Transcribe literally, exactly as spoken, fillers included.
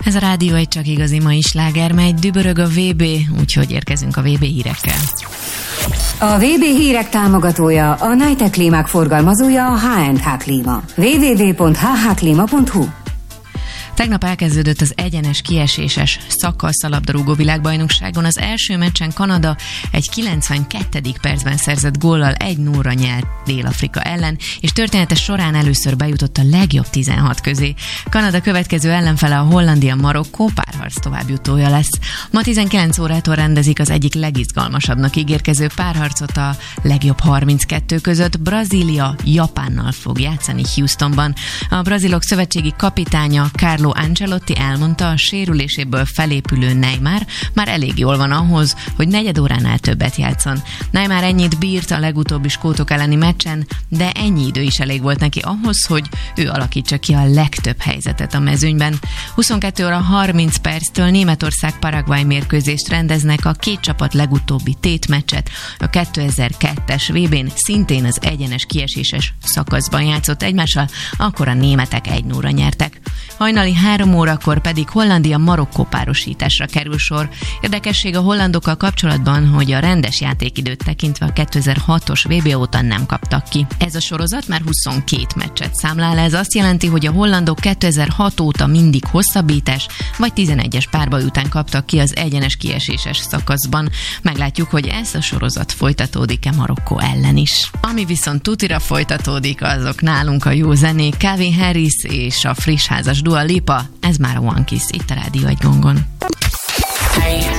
Ez a Rádió egy csak igazi mai sláger, megy dübörög a vé bé, úgyhogy érkezünk a vé bé hírekkel. A vé bé hírek támogatója, a Nitec klímák forgalmazója, a há és há Klíma. double-u double-u double-u pont há há klíma pont hú. Tegnap elkezdődött az egyenes kieséses szakasz a labdarúgó világbajnokságon. Az első meccsen Kanada egy kilencvenkettedik percben szerzett góllal egy nullra nyert Dél-Afrika ellen, és története során először bejutott a legjobb tizenhat közé. Kanada következő ellenfele a Hollandia-Marokkó párharc továbbjutója lesz. Ma tizenkilenc órától rendezik az egyik legizgalmasabbnak ígérkező párharcot a legjobb harminckettő között. Brazília Japánnal fog játszani Houstonban. A brazilok szövetségi kapitánya Carlo Ancelotti elmondta, a sérüléséből felépülő Neymar már elég jól van ahhoz, hogy negyed óránál többet játszon. Neymar ennyit bírt a legutóbbi skótok elleni meccsen, de ennyi idő is elég volt neki ahhoz, hogy ő alakítsa ki a legtöbb helyzetet a mezőnyben. huszonkettő óra harminc perctől Németország-Paraguay mérkőzést rendeznek, a két csapat legutóbbi tétmeccset a kétezer-kettes vé bén szintén az egyenes kieséses szakaszban játszott egymással, akkor a németek egy nullra nyertek. Hajnali három órakor pedig Hollandia-Marokkó párosításra kerül sor. Érdekesség a hollandokkal kapcsolatban, hogy a rendes játékidőt tekintve a kétezer-hatos vé bé óta nem kaptak ki. Ez a sorozat már huszonkét meccset számlál, ez azt jelenti, hogy a hollandok kétezer-hat óta mindig hosszabbítás vagy tizenegyes párbaj után kaptak ki az egyenes kieséses szakaszban. Meglátjuk, hogy ez a sorozat folytatódik-e Marokkó ellen is. Ami viszont tutira folytatódik, azok nálunk a jó zenék. Calvin Harris és a friss házas Dua Lipa, ez már a One Kiss itt a Rádió egy gongon.